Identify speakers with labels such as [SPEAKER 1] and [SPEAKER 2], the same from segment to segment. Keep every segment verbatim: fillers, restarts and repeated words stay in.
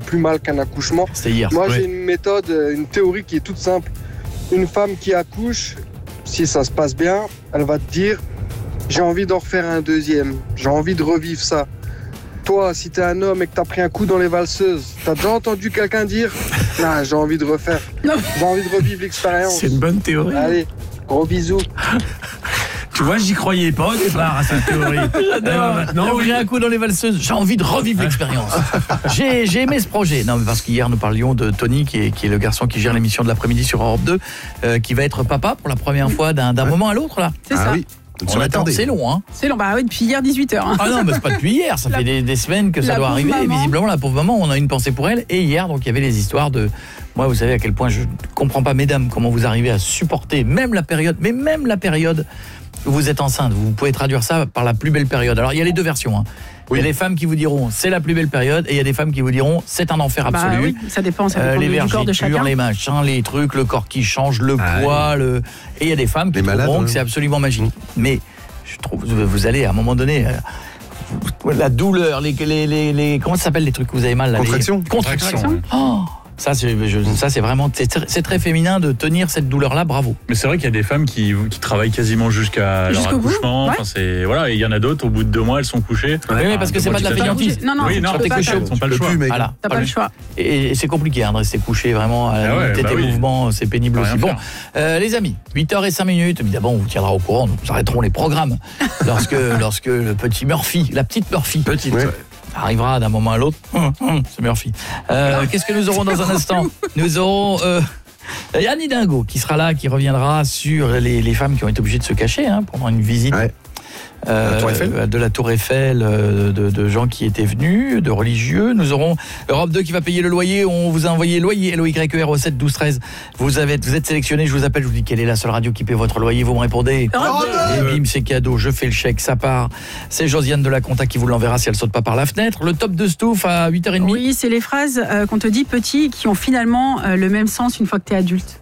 [SPEAKER 1] plus mal qu'un accouchement.
[SPEAKER 2] C'est hier.
[SPEAKER 1] Moi,
[SPEAKER 2] ouais.
[SPEAKER 1] j'ai une méthode, une théorie qui est toute simple. Une femme qui accouche, si ça se passe bien, elle va te dire « j'ai envie d'en refaire un deuxième, j'ai envie de revivre ça ». Toi, si t'es un homme et que t'as pris un coup dans les valseuses, t'as déjà entendu quelqu'un dire « non, j'ai envie de refaire, j'ai envie de revivre l'expérience ».
[SPEAKER 3] C'est une bonne théorie.
[SPEAKER 1] Allez, gros bisous.
[SPEAKER 3] Tu vois, j'y croyais pas au départ à cette théorie.
[SPEAKER 2] J'adore.
[SPEAKER 3] Maintenant,
[SPEAKER 2] J'ai pris un coup dans les valseuses. J'ai envie de revivre l'expérience. J'ai, j'ai aimé ce projet. Non, mais parce qu'hier, nous parlions de Tony, qui est, qui est le garçon qui gère l'émission de l'après-midi sur Europe deux, euh, qui va être papa pour la première fois d'un, d'un ouais. moment à l'autre, là.
[SPEAKER 4] C'est ah ça. Oui.
[SPEAKER 2] On attend, c'est long, hein.
[SPEAKER 4] C'est long, bah oui, depuis hier dix-huit heures. Hein.
[SPEAKER 2] Ah non, mais c'est pas depuis hier, ça la, fait des, des semaines que ça doit arriver. Maman. Et visiblement, la pauvre maman, on a une pensée pour elle. Et hier, donc, il y avait les histoires de... Moi, vous savez à quel point je ne comprends pas, mesdames, comment vous arrivez à supporter même la période, mais même la période où vous êtes enceinte. Vous pouvez traduire ça par la plus belle période. Alors, il y a les deux versions, hein. Oui. Il y a des femmes qui vous diront c'est la plus belle période et il y a des femmes qui vous diront c'est un enfer absolu.
[SPEAKER 4] Bah oui, ça dépend, ça dépend euh,
[SPEAKER 2] les
[SPEAKER 4] du corps de chacun.
[SPEAKER 2] Les machins, les trucs, le corps qui change, le ah, poids, oui. le... et il y a des femmes qui trouveront malades, que c'est absolument magique. Mmh. Mais je trouve vous allez à un moment donné euh, la douleur, les, les, les, les comment ça s'appelle les trucs que vous avez mal là,
[SPEAKER 3] Contraction.
[SPEAKER 2] Les... Contraction. Contraction. Oh Ça c'est, je, ça, c'est vraiment c'est très, c'est très féminin de tenir cette douleur-là, bravo.
[SPEAKER 5] Mais c'est vrai qu'il y a des femmes qui, qui travaillent quasiment jusqu'à leur accouchement. Ouais. Enfin, c'est, voilà, et il y en a d'autres, au bout de deux mois, elles sont couchées.
[SPEAKER 2] Oui, mais parce que c'est pas de la fainéantise.
[SPEAKER 4] Non, non,
[SPEAKER 5] oui, non,
[SPEAKER 4] t'es
[SPEAKER 5] couché, ils n'ont pas le choix.
[SPEAKER 4] Plus, voilà. T'as pas, pas le choix.
[SPEAKER 2] Et, et c'est compliqué hein, de rester couché vraiment à la ah ouais, tête bah et oui. mouvement, c'est pénible aussi. Bon, euh, les amis, huit heures cinq minutes, évidemment, on vous tiendra au courant, nous arrêterons les programmes lorsque, lorsque le petit Murphy, la petite Murphy, petite. Ouais. arrivera d'un moment à l'autre. Hum, hum, c'est Murphy. Euh, qu'est-ce que nous aurons dans un instant ? Nous aurons euh, Anne Hidalgo qui sera là, qui reviendra sur les, les femmes qui ont été obligées de se cacher hein, pendant une visite. Ouais. Euh, la Tour Eiffel. De la Tour Eiffel, de, de gens qui étaient venus, de religieux. Nous aurons Europe deux qui va payer le loyer. On vous a envoyé loyer, L O Y E R O sept douze treize. Vous, avez, vous êtes sélectionné, je vous appelle, je vous dis quelle est la seule radio qui paie votre loyer. Vous me répondez. Oh, et bim, c'est cadeau, je fais le chèque, ça part. C'est Josiane de la Conta qui vous l'enverra si elle saute pas par la fenêtre. Le top de Stouff à huit heures trente.
[SPEAKER 4] Oui, c'est les phrases euh, qu'on te dit petit qui ont finalement euh, le même sens une fois que tu es adulte.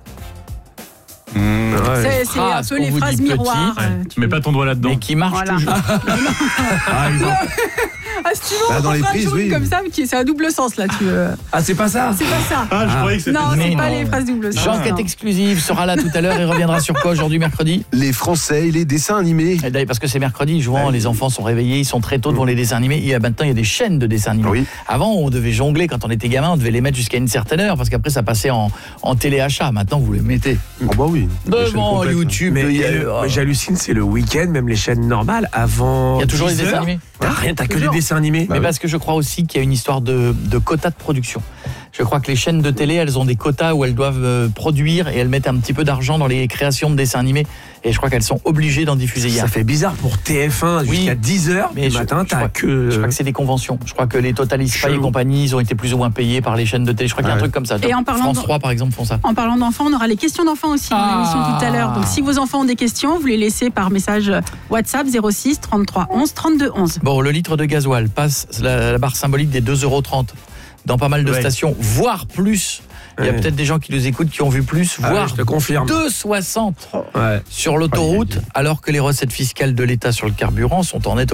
[SPEAKER 5] Mmh,
[SPEAKER 4] ouais. C'est, c'est un peu les phrases miroirs.
[SPEAKER 5] Petit, ouais. Tu mets pas ton doigt là-dedans.
[SPEAKER 2] Mais qui marche voilà. toujours.
[SPEAKER 4] Ah, ah, si tu veux, bah, on dans les prises, oui. comme ça, c'est un double sens là. Tu veux...
[SPEAKER 3] Ah, c'est pas ça.
[SPEAKER 4] C'est pas ça.
[SPEAKER 5] Ah, je ah. croyais que c'était
[SPEAKER 4] non,
[SPEAKER 5] ça.
[SPEAKER 4] c'est
[SPEAKER 5] Non,
[SPEAKER 4] pas
[SPEAKER 5] non.
[SPEAKER 4] les phrases double sens.
[SPEAKER 2] Jean-Quête exclusive sera là tout à l'heure et reviendra sur quoi aujourd'hui mercredi ?
[SPEAKER 6] Les Français et les dessins animés.
[SPEAKER 2] Et d'ailleurs, parce que c'est mercredi, souvent ouais. les enfants sont réveillés, ils sont très tôt devant mmh. les dessins animés. Il y a maintenant il y a des chaînes de dessins animés. Oui. Avant, on devait jongler quand on était gamin, on devait les mettre jusqu'à une certaine heure parce qu'après ça passait en, en téléachat. Maintenant, vous les mettez.
[SPEAKER 6] Oh bah oui.
[SPEAKER 2] Devant YouTube.
[SPEAKER 3] Mais, mais, le, mais j'hallucine, c'est le week-end, même les chaînes normales avant.
[SPEAKER 2] Il y a toujours les dessins animés.
[SPEAKER 3] T'as rien, t'as que les dessins animés.
[SPEAKER 2] Mais parce que je crois aussi qu'il y a une histoire de, de quotas de production. Je crois que les chaînes de télé, elles ont des quotas où elles doivent euh, produire et elles mettent un petit peu d'argent dans les créations de dessins animés. Et je crois qu'elles sont obligées d'en diffuser hier.
[SPEAKER 3] Ça fait bizarre pour T F un jusqu'à oui, dix heures du matin,
[SPEAKER 2] je,
[SPEAKER 3] t'as
[SPEAKER 2] je crois,
[SPEAKER 3] que...
[SPEAKER 2] Je crois que c'est des conventions. Je crois que les Total Spy et compagnie, ils ont été plus ou moins payés par les chaînes de télé. Je crois qu'il y a un truc comme ça.
[SPEAKER 4] Et en
[SPEAKER 2] France trois, par exemple, font ça.
[SPEAKER 4] En parlant d'enfants, on aura les questions d'enfants aussi dans ah. l'émission tout à l'heure. Donc si vos enfants ont des questions, vous les laissez par message WhatsApp zéro six trente-trois onze trente-deux onze.
[SPEAKER 2] Bon, le litre de gasoil passe la, la barre symbolique des deux euros trente dans pas mal de ouais. stations, voire plus. Il y a ouais. peut-être des gens qui nous écoutent qui ont vu plus,
[SPEAKER 3] ah
[SPEAKER 2] voire
[SPEAKER 3] ouais, je te confirme.
[SPEAKER 2] deux soixante
[SPEAKER 3] ouais.
[SPEAKER 2] sur l'autoroute, alors que les recettes fiscales de l'État sur le carburant sont en net